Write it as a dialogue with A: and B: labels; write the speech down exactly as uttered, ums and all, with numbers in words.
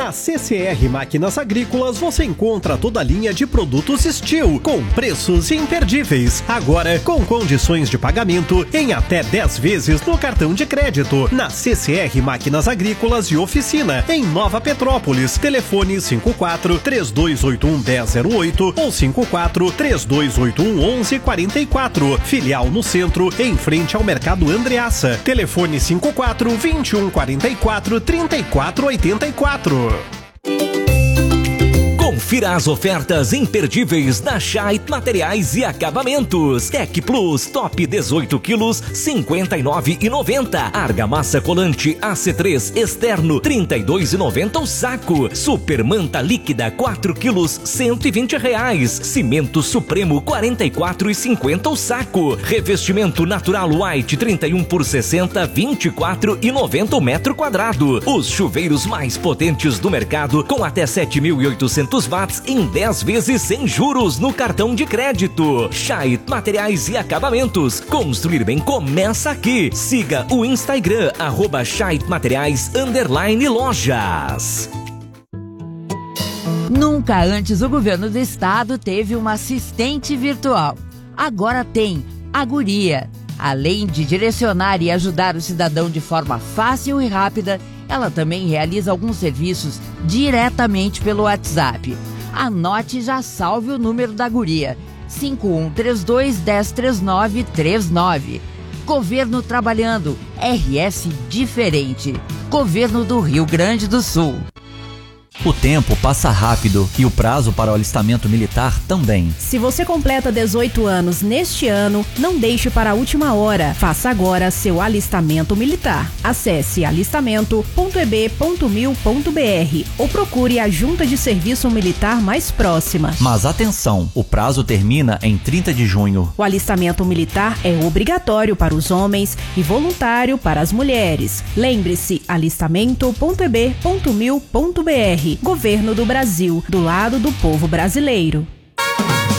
A: Na C C R Máquinas Agrícolas você encontra toda a linha de produtos Steel com preços imperdíveis. Agora com condições de pagamento em até dez vezes no cartão de crédito. Na C C R Máquinas Agrícolas e Oficina, em Nova Petrópolis. Telefone cinco quatro, três dois oito um, um zero zero oito ou cinco quatro, três dois oito um, um um quatro quatro. Filial no centro, em frente ao Mercado Andreassa. Telefone cinco quatro, vinte e um quarenta e quatro, trinta e quatro oitenta e quatro.
B: Confira as ofertas imperdíveis da Scheidt Materiais e Acabamentos. Tec Plus Top dezoito quilos, cinquenta e nove reais e noventa centavos. Argamassa colante A C três externo, trinta e dois reais e noventa centavos o saco. Super Manta líquida quatro quilos, cento e vinte reais. Cimento Supremo quarenta e quatro reais e cinquenta centavos o saco. Revestimento Natural White trinta e um por sessenta, vinte e quatro reais e noventa centavos o metro quadrado. Os chuveiros mais potentes do mercado com até sete mil e oitocentos watts em dez vezes sem juros no cartão de crédito. Scheidt Materiais e Acabamentos. Construir bem começa aqui. Siga o Instagram, arroba Scheidt Materiais underline lojas.
C: Nunca antes o governo do estado teve uma assistente virtual. Agora tem a Guria. Além de direcionar e ajudar o cidadão de forma fácil e rápida, ela também realiza alguns serviços diretamente pelo WhatsApp. Anote e já salve o número da Guria: cinco um três dois, um zero três nove três nove. Governo trabalhando, R S diferente. Governo do Rio Grande do Sul.
D: O tempo passa rápido e o prazo para o alistamento militar também.
E: Se você completa dezoito anos neste ano, não deixe para a última hora. Faça agora seu alistamento militar. Acesse alistamento ponto e b ponto mil ponto b r ou procure a junta de serviço militar mais próxima.
D: Mas atenção, o prazo termina em trinta de junho.
E: O alistamento militar é obrigatório para os homens e voluntário para as mulheres. Lembre-se, alistamento ponto e b ponto mil ponto b r. Governo do Brasil, do lado do povo brasileiro.